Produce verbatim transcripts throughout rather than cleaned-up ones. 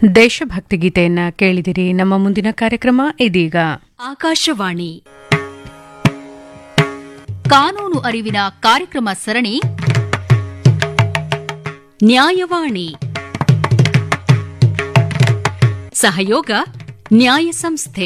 ದೇಶಭಕ್ತಿ ಗೀತೆಯನ್ನ ಕೇಳಿದಿರಿ. ನಮ್ಮ ಮುಂದಿನ ಕಾರ್ಯಕ್ರಮ ಇದೀಗ. ಆಕಾಶವಾಣಿ ಕಾನೂನು ಅರಿವಿನ ಕಾರ್ಯಕ್ರಮ ಸರಣಿ ನ್ಯಾಯವಾಣಿ. ಸಹಯೋಗ ನ್ಯಾಯ ಸಂಸ್ಥೆ.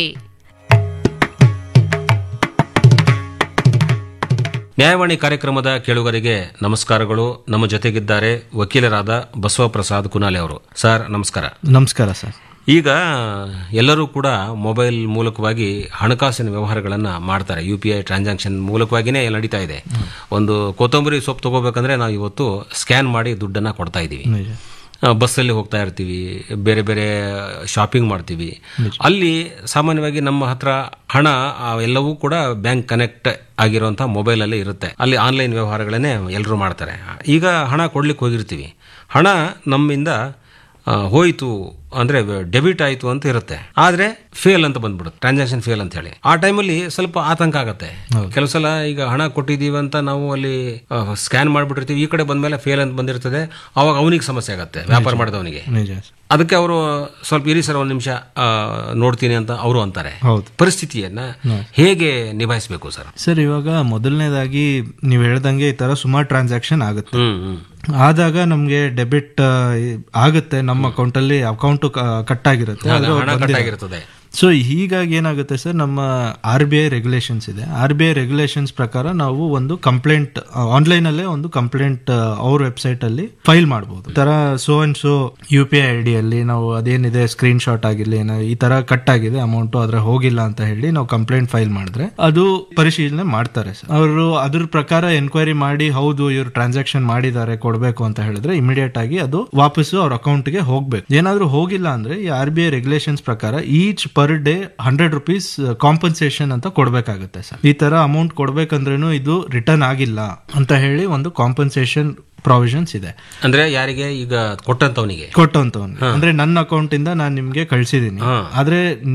ನ್ಯಾಯವಾಣಿ ಕಾರ್ಯಕ್ರಮದ ಕೇಳುಗರಿಗೆ ನಮಸ್ಕಾರಗಳು. ನಮ್ಮ ಜೊತೆಗಿದ್ದಾರೆ ವಕೀಲರಾದ ಬಸವಪ್ರಸಾದ್ ಕುನಾಲೆ ಅವರು. ಸರ್ ನಮಸ್ಕಾರ. ನಮಸ್ಕಾರ ಸರ್. ಈಗ ಎಲ್ಲರೂ ಕೂಡ ಮೊಬೈಲ್ ಮೂಲಕವಾಗಿ ಹಣಕಾಸಿನ ವ್ಯವಹಾರಗಳನ್ನು ಮಾಡ್ತಾರೆ. ಯು ಪಿ ಐ ಟ್ರಾನ್ಸಾಕ್ಷನ್ ಮೂಲಕವಾಗಿಯೇ ಎಲ್ಲ ನಡೀತಾ ಇದೆ. ಒಂದು ಕೊತ್ತಂಬರಿ ಸೊಪ್ಪು ತಗೋಬೇಕಂದ್ರೆ ನಾವು ಇವತ್ತು ಸ್ಕ್ಯಾನ್ ಮಾಡಿ ದುಡ್ಡನ್ನು ಕೊಡ್ತಾ ಇದ್ದೀವಿ. ಬಸ್ಸಲ್ಲಿ ಹೋಗ್ತಾ ಇರ್ತೀವಿ, ಬೇರೆ ಬೇರೆ ಶಾಪಿಂಗ್ ಮಾಡ್ತೀವಿ. ಅಲ್ಲಿ ಸಾಮಾನ್ಯವಾಗಿ ನಮ್ಮ ಹತ್ರ ಹಣ ಎಲ್ಲವೂ ಕೂಡ ಬ್ಯಾಂಕ್ ಕನೆಕ್ಟ್ ಆಗಿರುವಂಥ ಮೊಬೈಲಲ್ಲಿ ಇರುತ್ತೆ. ಅಲ್ಲಿ ಆನ್ಲೈನ್ ವ್ಯವಹಾರಗಳನ್ನೇ ಎಲ್ಲರೂ ಮಾಡ್ತಾರೆ. ಈಗ ಹಣ ಕೊಡ್ಲಿಕ್ಕೆ ಹೋಗಿರ್ತೀವಿ, ಹಣ ನಮ್ಮಿಂದ ಹೋಯಿತು ಅಂದ್ರೆ ಡೆಬಿಟ್ ಆಯಿತು ಅಂತ ಇರುತ್ತೆ, ಆದರೆ ಫೇಲ್ ಅಂತ ಬಂದ್ಬಿಡುತ್ತೆ, ಟ್ರಾನ್ಸಾಕ್ಷನ್ ಫೇಲ್ ಅಂತ ಹೇಳಿ. ಆ ಟೈಮಲ್ಲಿ ಸ್ವಲ್ಪ ಆತಂಕ ಆಗುತ್ತೆ. ಕೆಲವು ಸಲ ಈಗ ಹಣ ಕೊಟ್ಟಿದ್ದೀವಿ ಅಂತ ನಾವು ಅಲ್ಲಿ ಸ್ಕ್ಯಾನ್ ಮಾಡಿಬಿಟ್ಟಿರ್ತೀವಿ, ಈ ಕಡೆ ಬಂದ್ಮೇಲೆ ಫೇಲ್ ಅಂತ ಬಂದಿರ್ತದೆ. ಅವಾಗ ಅವನಿಗೆ ಸಮಸ್ಯೆ ಆಗುತ್ತೆ, ವ್ಯಾಪಾರ ಮಾಡಿದವನಿಗೆ. ಅದಕ್ಕೆ ಅವರು ಸ್ವಲ್ಪ ಇರಿ ಸರ್ ಒಂದು ನಿಮಿಷ ನೋಡ್ತೀನಿ ಅಂತ ಅವರು ಅಂತಾರೆ. ಪರಿಸ್ಥಿತಿಯನ್ನ ಹೇಗೆ ನಿಭಾಯಿಸಬೇಕು ಸರ್? ಸರ್ ಇವಾಗ ಮೊದಲನೇದಾಗಿ ನೀವು ಹೇಳ್ದಂಗೆ ಈ ತರ ಸುಮಾರು ಟ್ರಾನ್ಸಾಕ್ಷನ್ ಆಗುತ್ತೆ. ಆದಾಗ ನಮ್ಗೆ ಡೆಬಿಟ್ ಆಗುತ್ತೆ, ನಮ್ಮ ಅಕೌಂಟ್ ಅಲ್ಲಿ ಅಕೌಂಟ್ ಕಟ್ ಆಗಿರುತ್ತೆ. ಸೊ ಹೀಗಾಗಿ ಏನಾಗುತ್ತೆ ಸರ್, ನಮ್ಮ ಆರ್ ಬಿ ಐ ರೆಗ್ಯುಲೇಷನ್ಸ್ ಇದೆ. ಆರ್ ಬಿ ಐ ರೆಗ್ಯುಲೇಷನ್ಸ್ ಪ್ರಕಾರ ನಾವು ಒಂದು ಕಂಪ್ಲೇಂಟ್ ಆನ್ಲೈನ್ ಅಲ್ಲೇ ಒಂದು ಕಂಪ್ಲೇಂಟ್ ಅವ್ರ ವೆಬ್ಸೈಟ್ ಅಲ್ಲಿ ಫೈಲ್ ಮಾಡಬಹುದು. ತರ so and so U P I I D ಅಲ್ಲಿ ನಾವು ಅದೇನಿದೆ ಸ್ಕ್ರೀನ್ ಶಾಟ್ ಆಗಿರ್ಲಿ, ಈ ತರ ಕಟ್ ಆಗಿದೆ ಅಮೌಂಟ್ ಅದ್ರ ಹೋಗಿಲ್ಲ ಅಂತ ಹೇಳಿ ನಾವು ಕಂಪ್ಲೇಂಟ್ ಫೈಲ್ ಮಾಡಿದ್ರೆ ಅದು ಪರಿಶೀಲನೆ ಮಾಡ್ತಾರೆ ಸರ್. ಅವರು ಅದ್ರ ಪ್ರಕಾರ ಎನ್ಕ್ವೈರಿ ಮಾಡಿ ಹೌದು ಇವ್ರು ಟ್ರಾನ್ಸಾಕ್ಷನ್ ಮಾಡಿದ್ದಾರೆ ಕೊಡ್ಬೇಕು ಅಂತ ಹೇಳಿದ್ರೆ ಇಮಿಡಿಯೇಟ್ ಆಗಿ ಅದು ವಾಪಸ್ಸು ಅವ್ರ ಅಕೌಂಟ್ ಗೆ ಹೋಗ್ಬೇಕು. ಏನಾದ್ರೂ ಹೋಗಿಲ್ಲ ಅಂದ್ರೆ ಈ ಆರ್ ಬಿ ಐ ರೆಗ್ಯುಲೇಷನ್ಸ್ ಪ್ರಕಾರ each per day hundred rupees compensation ಅಂತ ಕೊಡ್ಬೇಕಾಗುತ್ತೆ ಸರ್. ಈ ತರ ಅಮೌಂಟ್ ಕೊಡ್ಬೇಕಂದ್ರೂ ಇದು ರಿಟರ್ನ್ ಆಗಿಲ್ಲ ಅಂತ ಹೇಳಿ ಒಂದು ಕಾಂಪನ್ಸೇಷನ್ ಪ್ರಾವಿಷನ್ಸ್ ಇದೆ. ಅಂದ್ರೆ ಯಾರಿಗೆ ಈಗ ಕೊಟ್ಟಂತವನಿಗೆ ಕೊಟ್ಟಂತವನಿಗೆ ಅಂದ್ರೆ ನನ್ನ ಅಕೌಂಟ್ ಇಂದ ನಾನು ನಿಮ್ಗೆ ಕಳ್ಸಿದೀನಿ, ಆದ್ರೆ